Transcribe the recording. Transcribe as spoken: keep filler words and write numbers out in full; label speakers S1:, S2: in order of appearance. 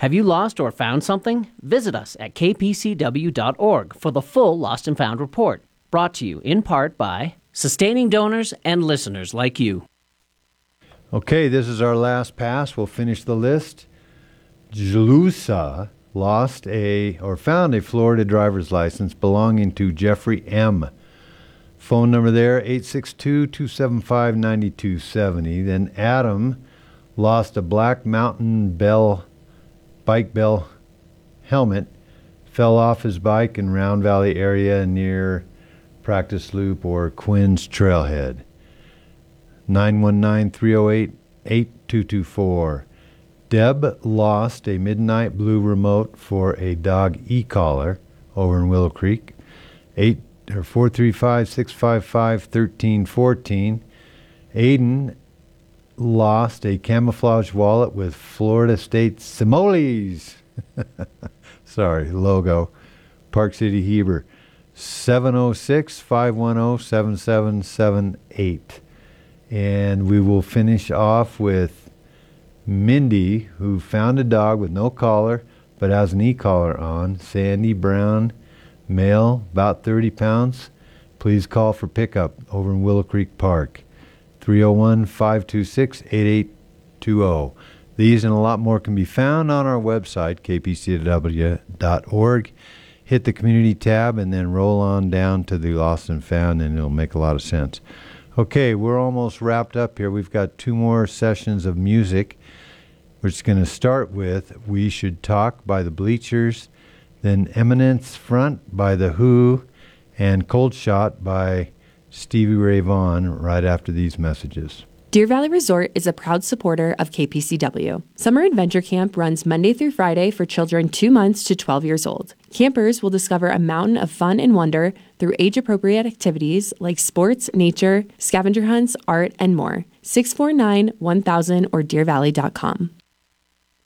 S1: Have you lost or found something? Visit us at k p c w dot org for the full Lost and Found report, brought to you in part by sustaining donors and listeners like you.
S2: Okay, this is our last pass. We'll finish the list. Jalusa lost a, or found a Florida driver's license belonging to Jeffrey M. Phone number there, eight six two, two seven five, nine two seven zero. Then Adam lost a Black Mountain Bell, bike bell helmet, fell off his bike in Round Valley area near Practice Loop or Quinn's Trailhead. nine one nine, three oh eight, eight two two four. Deb lost a Midnight Blue remote for a dog e-collar over in Willow Creek. Eight or four three five, six five five, one three one four. Aiden lost a camouflage wallet with Florida State Simolees. Sorry, logo. Park City Heber. seven oh six, five one oh, seven seven seven eight. And we will finish off with Mindy, who found a dog with no collar but has an e-collar on. Sandy Brown, male, about thirty pounds. Please call for pickup over in Willow Creek Park. three oh one, five two six, eight eight two oh. These and a lot more can be found on our website, k p c w dot org. Hit the community tab and then roll on down to the Lost and Found, and it'll make a lot of sense. Okay, we're almost wrapped up here. We've got two more sessions of music. We're just going to start with We Should Talk by the Bleachers, then Eminence Front by The Who, and Cold Shot by Stevie Ray Vaughan right after these messages.
S3: Deer Valley Resort is a proud supporter of K P C W. Summer Adventure Camp runs Monday through Friday for children two months to twelve years old. Campers will discover a mountain of fun and wonder through age-appropriate activities like sports, nature, scavenger hunts, art, and more. six four nine, one thousand or deer valley dot com.